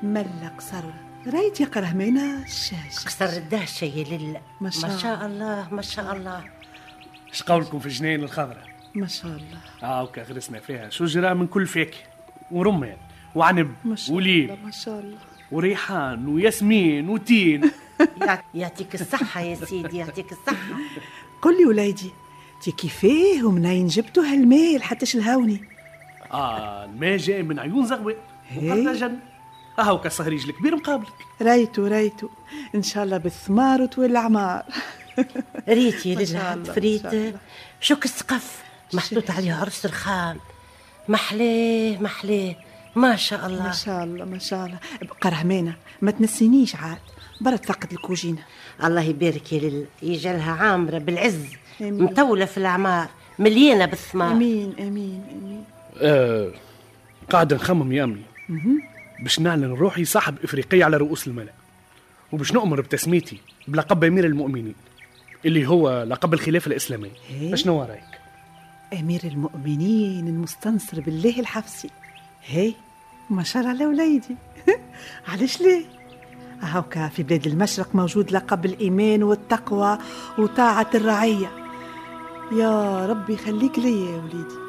ملا قصر رايت يا قرهمينة الشاشة قصر الدهشة يا لله. ما شاء الله ما شاء الله. اش قولكم في الجنين الخضراء؟ ما شاء الله. وكا غرسنا فيها شجرة من كل فاكهة ورمان وعنب وليل ما شاء الله وريحان وياسمين وتين. يعطيك الصحة يا سيدي يعطيك الصحة. قل لي وليدي تي كيفاه ومنين جبتوا هالماء حتى شلهوني؟ الماء جاي من عيون زغوة وقرطاجن. هاوكا صهريج الكبير مقابلك. ريتو ان شاء الله بالثمار وتولي العمار. ريتي للعهد فريت شوك السقف محطوط عليه عرس رخام محلاه ما شاء الله ما شاء الله. قرهمانة ما تنسينيش عاد برد فقد الكوجينة. الله يبارك يا لله يجعلها عامرة بالعز مطولة في الأعمار مليانة بالثمار. امين. قاعد نخمم يا أمي باش نعلن روحي صاحب إفريقية على رؤوس الملأ، وباش نؤمر بتسميتي بلقب أمير المؤمنين اللي هو لقب الخلافة الإسلامية. شنو رايك؟ أمير المؤمنين المستنصر بالله الحفصي. هي ما شاء الله على وليدي. علاش ليه؟ هاوكا في بلاد المشرق موجود لقب الإيمان والتقوى وطاعة الرعية. يا ربي خليك لي يا وليدي.